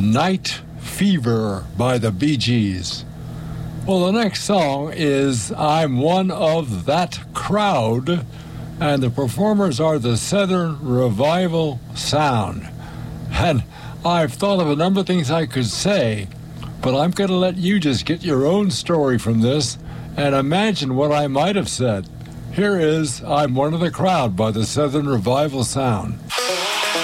Night Fever by the Bee Gees. Well, the next song is I'm One of That Crowd, and the performers are the Southern Revival Sound. And I've thought of a number of things I could say, but I'm going to let you just get your own story from this and imagine what I might have said. Here is I'm One of the Crowd by the Southern Revival Sound.